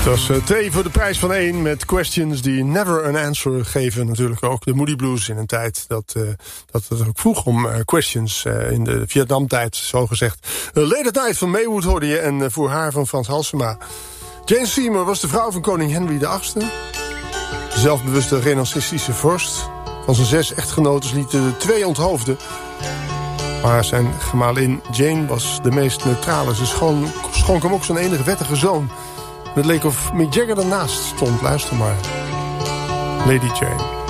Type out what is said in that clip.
Dat was 2 voor de prijs van 1 met questions die never an answer geven. Natuurlijk ook de Moody Blues in een tijd dat het ook vroeg om questions in de Vietnamtijd, zo gezegd. Late at Night van Maywood hoorde je en Voor haar van Frans Halsema. Jane Seymour was de vrouw van koning Henry VIII. De zelfbewuste renaissancistische vorst. Van zijn 6 echtgenoten liet er 2 onthoofden. Maar zijn gemalin Jane was de meest neutrale. Ze schonk hem ook zijn enige wettige zoon. Het leek of Mick Jagger ernaast stond. Luister maar. Lady Jane.